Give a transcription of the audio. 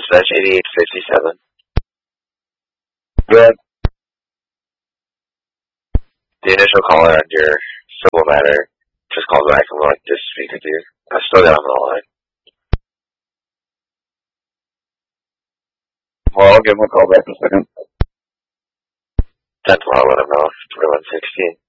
/8857. Good. The initial caller on your civil matter just called back and wanted to speak with you. I still got him on the line. Well, I'll give him a call back in a second. 10 tomorrow, let him know. 2116.